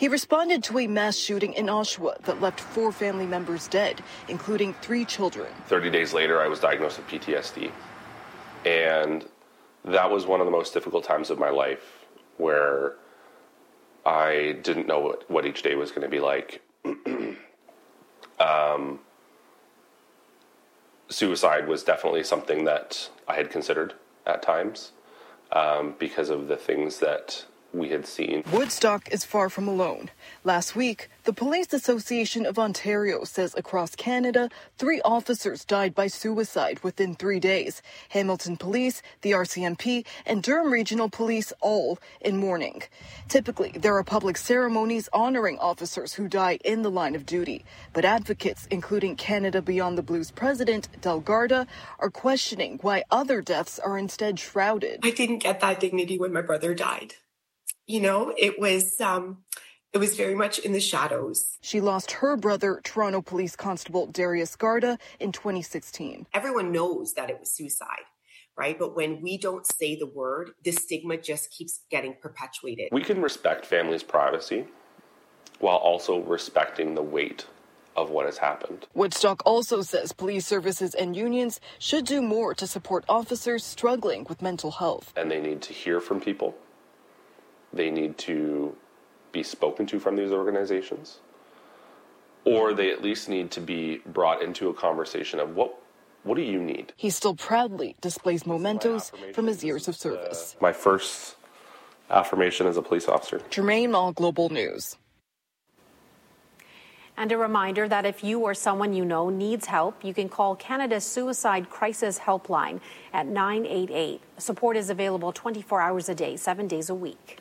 He responded to a mass shooting in Oshawa that left 4 family members dead, including 3 children. 30 days later, I was diagnosed with PTSD. And that was one of the most difficult times of my life, where I didn't know what each day was going to be like. Suicide was definitely something that I had considered at times because of the things that we had seen. Woodstock is far from alone. Last week, the Police Association of Ontario says across Canada, 3 officers died by suicide within 3 days. Hamilton Police, the RCMP, and Durham Regional Police all in mourning. Typically, there are public ceremonies honoring officers who die in the line of duty. But advocates, including Canada Beyond the Blues president, Del Garda, are questioning why other deaths are instead shrouded. I didn't get that dignity when my brother died. You know, it was very much in the shadows. She lost her brother, Toronto Police Constable Darius Garda, in 2016. Everyone knows that it was suicide, right? But when we don't say the word, the stigma just keeps getting perpetuated. We can respect families' privacy while also respecting the weight of what has happened. Woodstock also says police services and unions should do more to support officers struggling with mental health. And they need to hear from people. They need to be spoken to from these organizations, or they at least need to be brought into a conversation of what do you need? He still proudly displays mementos from his years of service. My first affirmation as a police officer. Jermaine Mall, Global News. And a reminder that if you or someone you know needs help, you can call Canada's Suicide Crisis Helpline at 988. Support is available 24 hours a day, 7 days a week.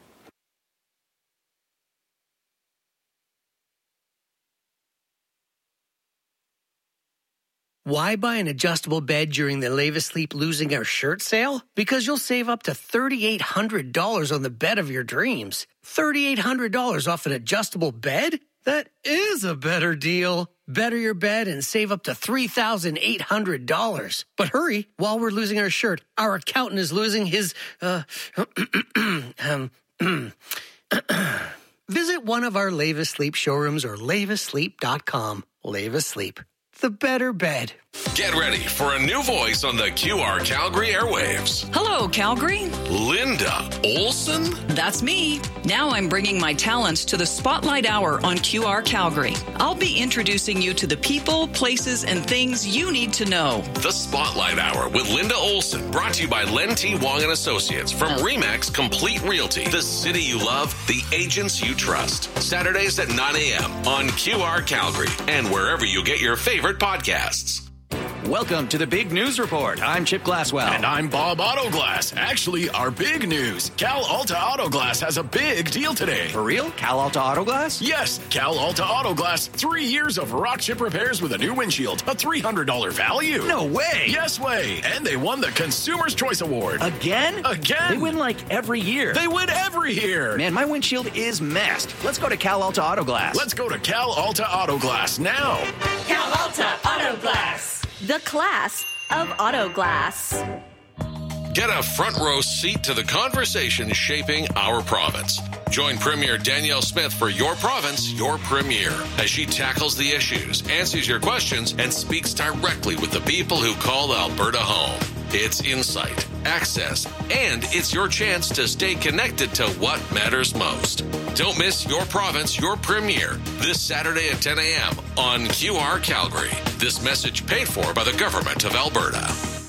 Why buy an adjustable bed during the Leva Sleep Losing Our Shirt sale? Because you'll save up to $3,800 on the bed of your dreams. $3,800 off an adjustable bed? That is a better deal. Better your bed and save up to $3,800. But hurry, while we're losing our shirt, our accountant is losing his, Visit one of our Leva Sleep showrooms or levasleep.com. Leva Sleep. The better bed. Get ready for a new voice on the QR Calgary airwaves. Hello, Calgary. Linda Olson? That's me. Now I'm bringing my talents to the Spotlight Hour on QR Calgary. I'll be introducing you to the people, places, and things you need to know. The Spotlight Hour with Linda Olson, brought to you by Len T. Wong and Associates from Remax Complete Realty. The city you love, the agents you trust. Saturdays at 9 a.m. on QR Calgary and wherever you get your favorite podcasts. Welcome to the Big News Report. I'm Chip Glasswell. And I'm Bob Autoglass. Actually, our big news. Cal Alta Autoglass has a big deal today. For real? Cal Alta Autoglass? Yes, Cal Alta Autoglass. 3 years of rock chip repairs with a new windshield. A $300 value. No way. Yes way. And they won the Consumer's Choice Award. Again? Again. They win like every year. They win every year. Man, my windshield is messed. Let's go to Cal Alta Autoglass. Let's go to Cal Alta Autoglass now. Cal Alta Autoglass. The class of auto glass. Get a front row seat to the conversation shaping our province. Join Premier Danielle Smith for Your Province, Your Premier, as she tackles the issues, answers your questions, and speaks directly with the people who call Alberta home. It's insight, access, and it's your chance to stay connected to what matters most. Don't miss Your Province, Your Premier this Saturday at 10 a.m. on QR Calgary. This message paid for by the Government of Alberta.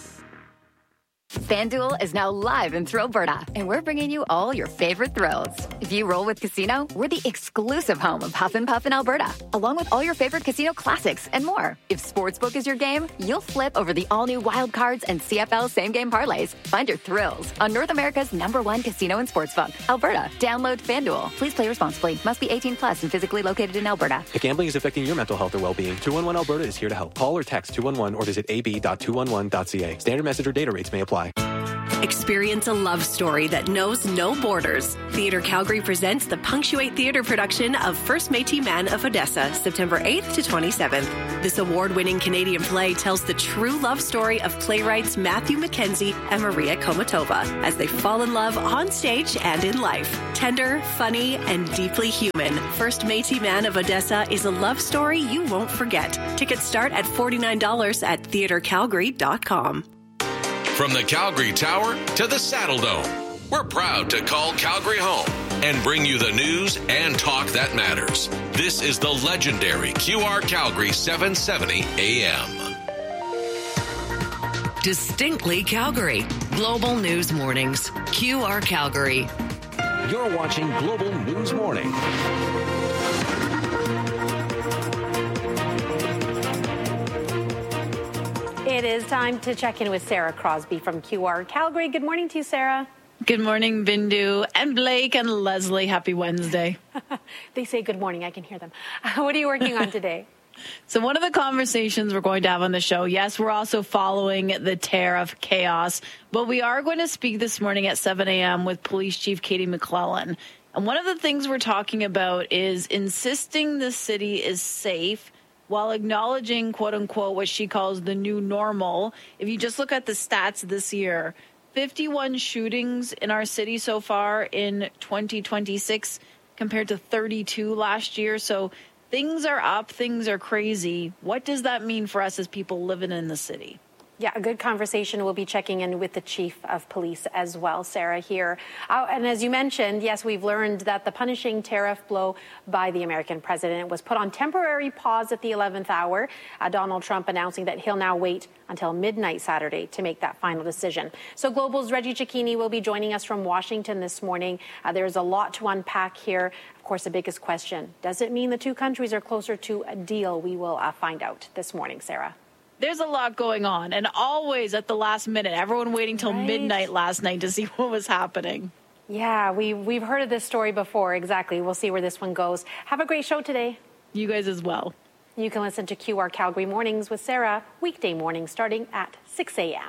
FanDuel is now live in Thrillberta, and we're bringing you all your favorite thrills. If you roll with Casino, we're the exclusive home of Huff and Puff in Alberta, along with all your favorite casino classics and more. If Sportsbook is your game, you'll flip over the all-new Wild Cards and CFL same-game parlays. Find your thrills on North America's #1 casino and sportsbook, Alberta. Download FanDuel. Please play responsibly. Must be 18 plus and physically located in Alberta. If gambling is affecting your mental health or well-being, 211 Alberta is here to help. Call or text 211 or visit ab.211.ca. Standard message or data rates may apply. Experience a love story that knows no borders. Theatre Calgary presents the Punctuate Theatre production of First Métis Man of Odessa, September 8th to 27th. This award-winning Canadian play tells the true love story of playwrights Matthew Mackenzie and Maria Komatova as they fall in love on stage and in life. Tender, funny, and deeply human, First Métis Man of Odessa is a love story you won't forget. Tickets start at $49 at theatrecalgary.com. From the Calgary Tower to the Saddle Dome, we're proud to call Calgary home and bring you the news and talk that matters. This is the legendary QR Calgary 770 AM. Distinctly Calgary. Global News Mornings. QR Calgary. You're watching Global News Morning. It is time to check in with Sarah Crosby from QR Calgary. Good morning to you, Sarah. Good morning, Bindu and Blake and Leslie. Happy Wednesday. They say good morning. I can hear them. What are you working on today? So one of the conversations we're going to have on the show, yes, we're also following the tariff chaos, but we are going to speak this morning at 7 a.m. with Police Chief Katie McClellan. And one of the things we're talking about is insisting the city is safe while acknowledging, quote unquote, what she calls the new normal. If you just look at the stats this year, 51 shootings in our city so far in 2026 compared to 32 last year. So things are up, things are crazy. What does that mean for us as people living in the city? Yeah, a good conversation. We'll be checking in with the chief of police as well, Sarah, here. And as you mentioned, yes, we've learned that the punishing tariff blow by the American president was put on temporary pause at the 11th hour. Donald Trump announcing that he'll now wait until midnight Saturday to make that final decision. So Global's Reggie Cecchini will be joining us from Washington this morning. There's a lot to unpack here. Of course, the biggest question, does it mean the two countries are closer to a deal? We will find out this morning, Sarah. There's a lot going on, and always at the last minute, everyone waiting till midnight last night to see what was happening. Yeah, we've heard of this story before. Exactly. We'll see where this one goes. Have a great show today. You guys as well. You can listen to QR Calgary Mornings with Sarah weekday mornings starting at 6 a.m.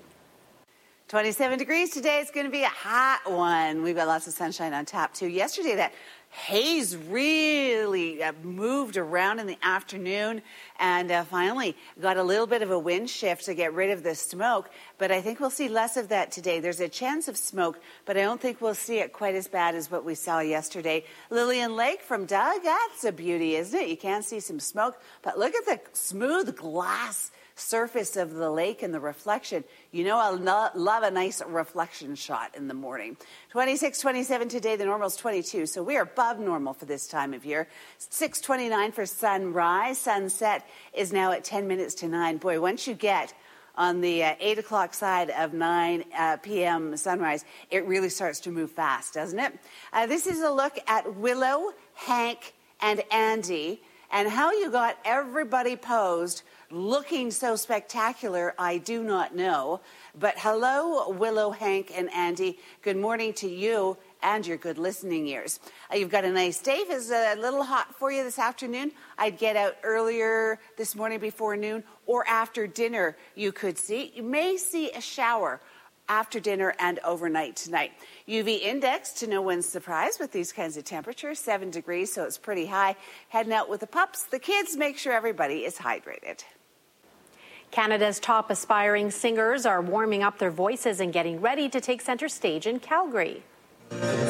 27 degrees today. It's going to be a hot one. We've got lots of sunshine on tap, too. Yesterday, that haze really moved around in the afternoon and finally got a little bit of a wind shift to get rid of the smoke. But I think we'll see less of that today. There's a chance of smoke, but I don't think we'll see it quite as bad as what we saw yesterday. Lillian Lake from Doug, that's a beauty, isn't it? You can see some smoke, but look at the smooth glass surface of the lake and the reflection. You know, I love a nice reflection shot in the morning. 26, 27 today, the normal's 22, so we are above normal for this time of year. 6:29 for sunrise. Sunset is now at 10 minutes to 9. Boy, once you get on the 8 o'clock side of 9 p.m. sunrise, it really starts to move fast, doesn't it? This is a look at Willow, Hank, and Andy, and how you got everybody posed looking so spectacular, I do not know. But hello, Willow, Hank, and Andy. Good morning to you and your good listening ears. You've got a nice day. If it's a little hot for you this afternoon, I'd get out earlier this morning before noon or after dinner. You may see a shower after dinner and overnight tonight. UV index to no one's surprise with these kinds of temperatures, 7 degrees, so it's pretty high. Heading out with the pups, the kids, make sure everybody is hydrated. Canada's top aspiring singers are warming up their voices and getting ready to take center stage in Calgary.